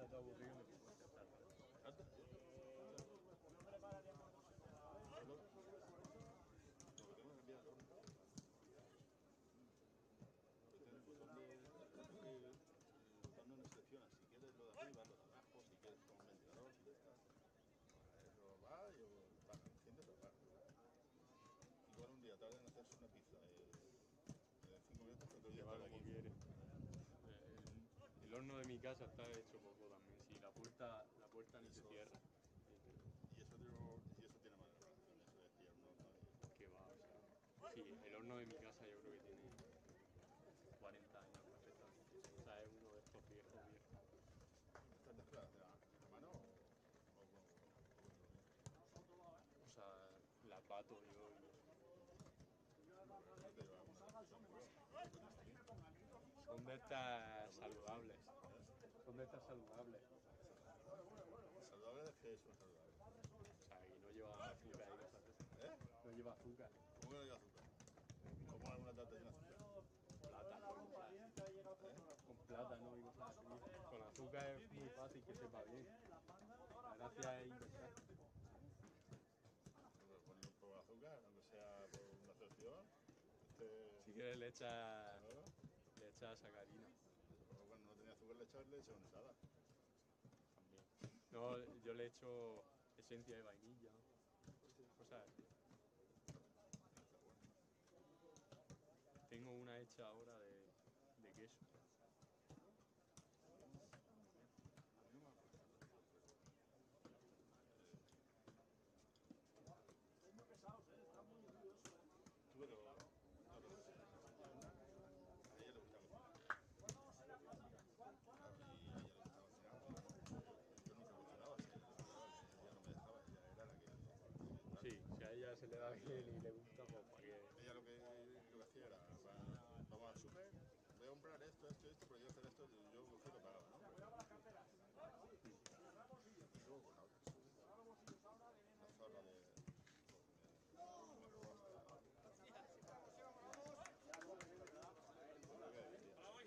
todo aburrido me pongo a intentar. ¿Anda? Solo. Lo que tengo que cambiar el horno. Tiene el botón de el botón no selecciona si quieres lo de arriba, lo de abajo, si quieres con un ventilador, si quieres tal. Eso va y apaga, enciende y apaga. Igual un día tarda en hacerse una pizza de 5 minutos, pero otro Que día va tarda como 15. quiere. El horno de mi casa está hecho poco también. Si la puerta ni se Eso- cierra. Y eso tiene más relación, eso es pillar un horno Que va, o sea. Sí, el horno de mi casa yo creo que tiene 40 años perfectamente. O sea, es uno de estos viejos. ¿Estas de a mano o O sea, las bato yo no te lleva una cosa muy buena? y son de estas saludables. Son de estas saludables. Saludable es que es un saludable. O sea, que no lleva azúcar y cosas de esas. ¿Eh? No lleva azúcar. ¿Cómo que no lleva azúcar? ¿Cómo alguna tarta sin azúcar? Plátano, con plátano y cosas así. Con azúcar es muy fácil que sepa bien. La gracia es intentar. Poner un poco de azúcar, aunque sea por una excepción. Si quieres le echas Claro. sacarina Pero cuando no tenía azúcar le echaba leche condensada. también. No, yo le echo esencia de vainilla, ¿no? Cosas así. Está bueno. Tengo una hecha ahora de queso.